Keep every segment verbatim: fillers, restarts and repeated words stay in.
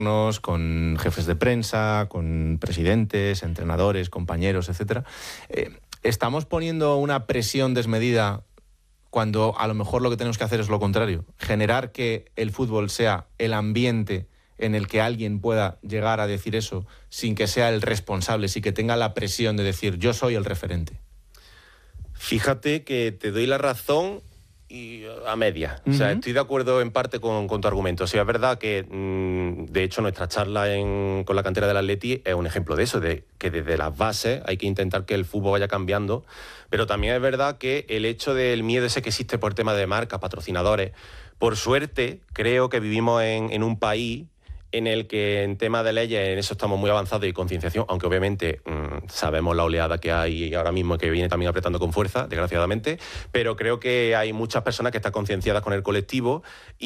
con jefes de prensa, con presidentes, entrenadores, compañeros, etcétera. Eh, ¿Estamos poniendo una presión desmedida cuando a lo mejor lo que tenemos que hacer es lo contrario? Generar que el fútbol sea el ambiente en el que alguien pueda llegar a decir eso sin que sea el responsable, sin que tenga la presión de decir yo soy el referente. Fíjate que te doy la razón y a media. Uh-huh. O sea, estoy de acuerdo en parte con, con tu argumento. O sea, es verdad que, mmm, de hecho, nuestra charla en, con la cantera del Atleti es un ejemplo de eso, de que desde las bases hay que intentar que el fútbol vaya cambiando, pero también es verdad que el hecho del miedo ese que existe por tema de marcas, patrocinadores, por suerte, creo que vivimos en, en un país en el que en tema de leyes en eso estamos muy avanzados y concienciación, aunque obviamente mmm, sabemos la oleada que hay ahora mismo que viene también apretando con fuerza, desgraciadamente, pero creo que hay muchas personas que están concienciadas con el colectivo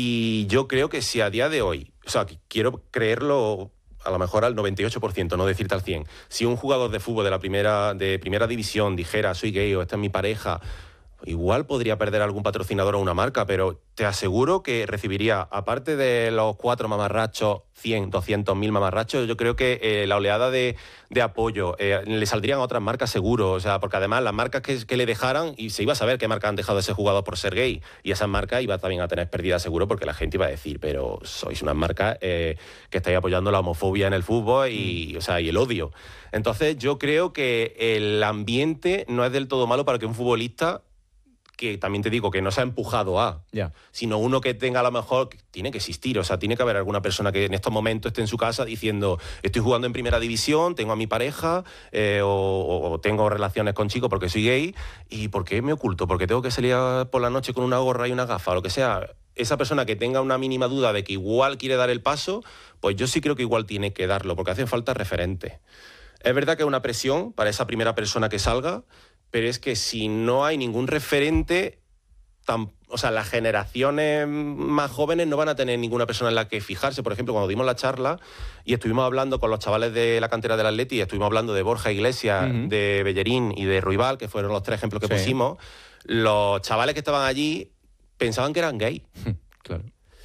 y yo creo que si a día de hoy, o sea, quiero creerlo a lo mejor al noventa y ocho por ciento, no decirte al cien por ciento, si un jugador de fútbol de la primera, de primera división dijera soy gay o esta es mi pareja, igual podría perder algún patrocinador o una marca, pero te aseguro que recibiría, aparte de los cuatro mamarrachos, cien, doscientos mil mamarrachos, yo creo que eh, la oleada de, de apoyo, eh, le saldrían a otras marcas seguro, o sea, porque además las marcas que, que le dejaran, y se iba a saber qué marcas han dejado a ese jugador por ser gay, y esas marcas iban también a tener pérdidas seguro, porque la gente iba a decir, pero sois unas marcas eh, que estáis apoyando la homofobia en el fútbol y, mm. o sea, y el odio. Entonces yo creo que el ambiente no es del todo malo para que un futbolista, que también te digo que no se ha empujado a, yeah. sino uno que tenga a lo mejor, tiene que existir, o sea, tiene que haber alguna persona que en estos momentos esté en su casa diciendo estoy jugando en primera división, tengo a mi pareja eh, o, o tengo relaciones con chicos porque soy gay y ¿por qué me oculto? Porque tengo que salir por la noche con una gorra y una gafa, o lo que sea. Esa persona que tenga una mínima duda de que igual quiere dar el paso, pues yo sí creo que igual tiene que darlo, porque hacen falta referentes. Es verdad que es una presión para esa primera persona que salga, pero es que si no hay ningún referente, tan, o sea, las generaciones más jóvenes no van a tener ninguna persona en la que fijarse. Por ejemplo, cuando dimos la charla y estuvimos hablando con los chavales de la cantera del Atleti, estuvimos hablando de Borja Iglesias, uh-huh. de Bellerín y de Ruibal, que fueron los tres ejemplos que sí. pusimos, los chavales que estaban allí pensaban que eran gay. Claro.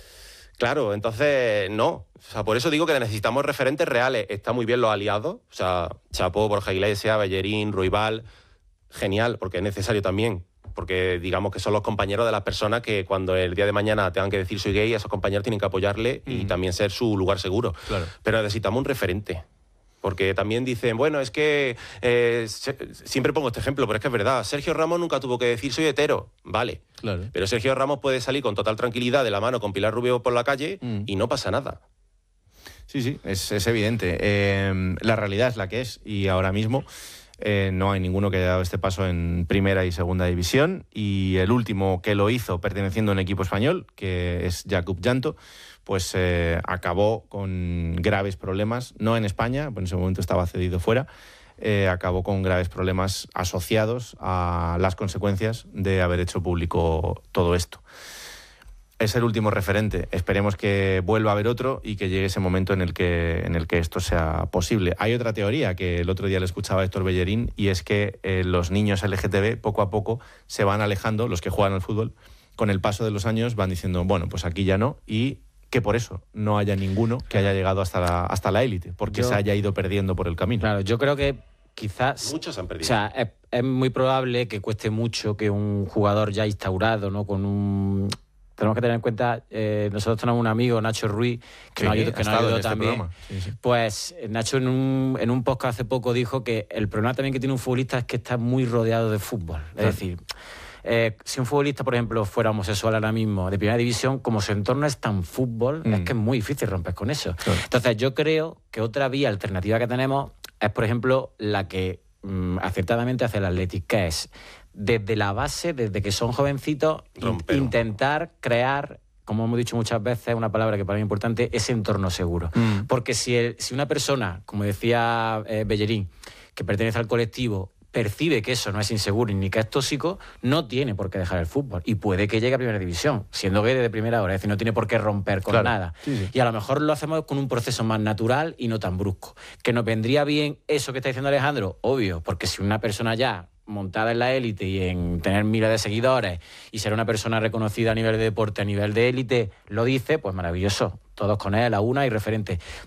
Claro, entonces no. O sea, por eso digo que necesitamos referentes reales. Está muy bien los aliados, o sea, Chapó, Borja Iglesias, Bellerín, Ruibal. Genial, porque es necesario también, porque digamos que son los compañeros de las personas que cuando el día de mañana tengan que decir soy gay, esos compañeros tienen que apoyarle mm. y también ser su lugar seguro. Claro. Pero necesitamos un referente, porque también dicen, bueno, es que eh, se, siempre pongo este ejemplo, pero es que es verdad, Sergio Ramos nunca tuvo que decir soy hetero, vale, claro. pero Sergio Ramos puede salir con total tranquilidad de la mano con Pilar Rubio por la calle mm. y no pasa nada. Sí, sí, es, es evidente. Eh, la realidad es la que es y ahora mismo Eh, no hay ninguno que haya dado este paso en primera y segunda división y el último que lo hizo perteneciendo a un equipo español, que es Jakub Janto, pues eh, acabó con graves problemas, no en España, pues en ese momento estaba cedido fuera, eh, acabó con graves problemas asociados a las consecuencias de haber hecho público todo esto. Es el último referente. Esperemos que vuelva a haber otro y que llegue ese momento en el que, en el que esto sea posible. Hay otra teoría que el otro día le escuchaba a Héctor Bellerín y es que eh, los niños L G T B poco a poco se van alejando, los que juegan al fútbol, con el paso de los años van diciendo, bueno, pues aquí ya no, y que por eso no haya ninguno que haya llegado hasta la, hasta la élite, porque yo, se haya ido perdiendo por el camino. Claro, yo creo que quizás... Muchos han perdido. O sea, es, es muy probable que cueste mucho que un jugador ya instaurado, ¿no? Con un... Tenemos que tener en cuenta, eh, nosotros tenemos un amigo, Nacho Ruiz, que sí, nos ayudó, que nos ayudó también. Sí, sí. Pues Nacho en un, en un podcast hace poco dijo que el problema también que tiene un futbolista es que está muy rodeado de fútbol. Es claro. decir, eh, si un futbolista, por ejemplo, fuera homosexual ahora mismo, de primera división, como su entorno es tan fútbol, mm. es que es muy difícil romper con eso. Claro. Entonces yo creo que otra vía alternativa que tenemos es, por ejemplo, la que mm, acertadamente hace el Athletic, que es desde la base, desde que son jovencitos, Romper. intentar crear, como hemos dicho muchas veces, una palabra que para mí es importante, ese entorno seguro. Mm. Porque si, el, si una persona, como decía eh, Bellerín, que pertenece al colectivo, percibe que eso no es inseguro ni que es tóxico, no tiene por qué dejar el fútbol. Y puede que llegue a primera división, siendo gay de primera hora. Es decir, no tiene por qué romper con claro. nada. Sí, sí. Y a lo mejor lo hacemos con un proceso más natural y no tan brusco. ¿Que nos vendría bien eso que está diciendo Alejandro? Obvio, porque si una persona ya montada en la élite y en tener miles de seguidores y ser una persona reconocida a nivel de deporte, a nivel de élite, lo dice, pues maravilloso. Todos con él, a una y referente.